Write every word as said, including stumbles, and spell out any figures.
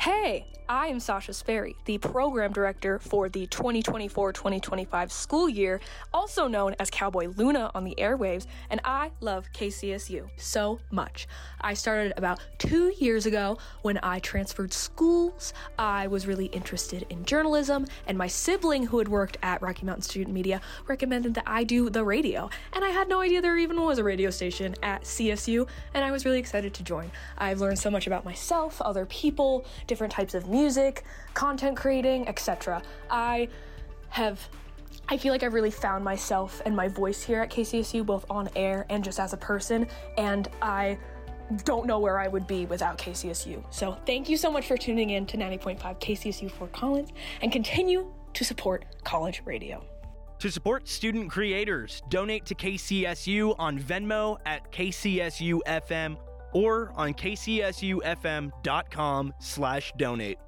Hey, I am Sasha Sperry, the program director for the twenty twenty-four twenty twenty-five school year, also known as Cowboy Luna on the airwaves, and I love K C S U so much. I started about two years ago when I transferred schools. I was really interested in journalism, and my sibling who had worked at Rocky Mountain Student Media recommended that I do the radio, and I had no idea there even was a radio station at C S U, and I was really excited to join. I've learned so much about myself, other people, different types of music, content creating, et cetera. I have, I feel like I've really found myself and my voice here at K C S U, both on air and just as a person, and I don't know where I would be without K C S U. So thank you so much for tuning in to ninety point five K C S U Fort Collins, and continue to support college radio. To support student creators, donate to K C S U on Venmo at K C S U F M or on K C S U F M dot com slash donate.